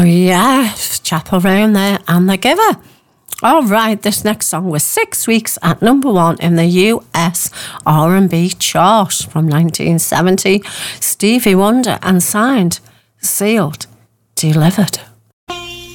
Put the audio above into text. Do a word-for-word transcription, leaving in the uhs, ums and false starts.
Oh, yes, Chappell Roan there and The Giver. All right, this next song was six weeks at number one in the U S R and B chart from nineteen seventy. Stevie Wonder, and signed, sealed, delivered.